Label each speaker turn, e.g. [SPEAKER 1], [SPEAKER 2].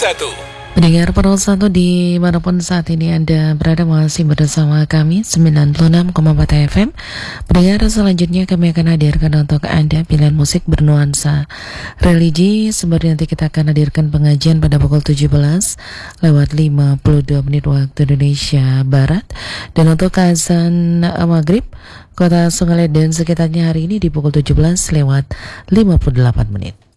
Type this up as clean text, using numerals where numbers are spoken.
[SPEAKER 1] Pendengar Pro 1 dimanapun saat ini Anda berada, masih bersama kami 96,4 FM. Pendengar, selanjutnya kami akan hadirkan untuk Anda pilihan musik bernuansa religi. Sebenarnya nanti kita akan hadirkan pengajian pada pukul 17 lewat 52 menit waktu Indonesia Barat. Dan untuk azan maghrib Kota Sungai dan sekitarnya hari ini di pukul 17 lewat 58 menit.